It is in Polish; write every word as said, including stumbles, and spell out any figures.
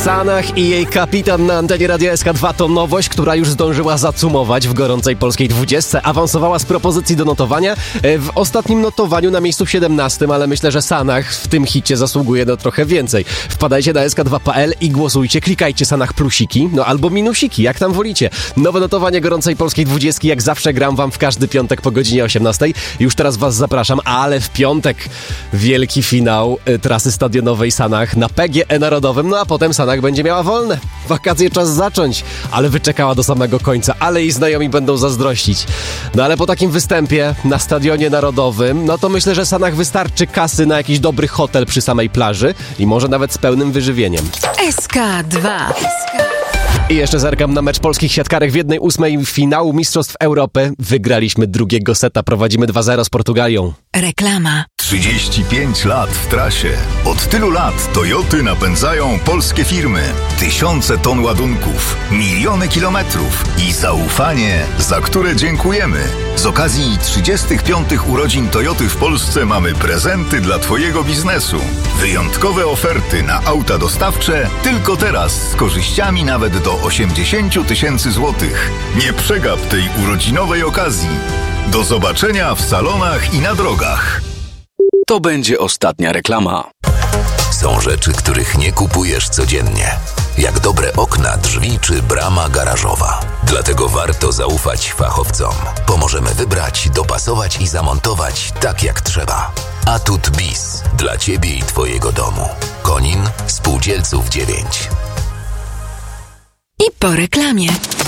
Sanach i jej kapitan na antenie Radia S K dwa to nowość, która już zdążyła zacumować w gorącej polskiej dwudziestce. Awansowała z propozycji do notowania. W ostatnim notowaniu na miejscu siedemnastym, ale myślę, że Sanach w tym hicie zasługuje na trochę więcej. Wpadajcie na S K dwa kropka p l i głosujcie. Klikajcie Sanach plusiki, no albo minusiki, jak tam wolicie. Nowe notowanie gorącej polskiej dwudziestki, jak zawsze gram wam w każdy piątek po godzinie osiemnastej. Już teraz was zapraszam, ale w piątek wielki finał trasy stadionowej Sanach na P G E Narodowym, no a potem Sanach będzie miała wolne. Wakacje czas zacząć, ale wyczekała do samego końca, ale jej znajomi będą zazdrościć. No ale po takim występie na Stadionie Narodowym, no to myślę, że Sanach wystarczy kasy na jakiś dobry hotel przy samej plaży i może nawet z pełnym wyżywieniem. S K dwa. I jeszcze zerkam na mecz polskich siatkarek w jednej ósmej finału Mistrzostw Europy. Wygraliśmy drugiego seta, prowadzimy dwa zero z Portugalią. Reklama. trzydzieści pięć lat w trasie. Od tylu lat Toyoty napędzają polskie firmy. Tysiące ton ładunków, miliony kilometrów i zaufanie, za które dziękujemy. Z okazji trzydziestych piątych urodzin Toyoty w Polsce mamy prezenty dla Twojego biznesu. Wyjątkowe oferty na auta dostawcze tylko teraz z korzyściami nawet do osiemdziesiąt tysięcy złotych. Nie przegap tej urodzinowej okazji. Do zobaczenia w salonach i na drogach. To będzie ostatnia reklama. Są rzeczy, których nie kupujesz codziennie. Jak dobre okna, drzwi czy brama garażowa. Dlatego warto zaufać fachowcom. Pomożemy wybrać, dopasować i zamontować tak jak trzeba. Atut Bis. Dla Ciebie i Twojego domu. Konin, Spółdzielców dziewięć. I po reklamie.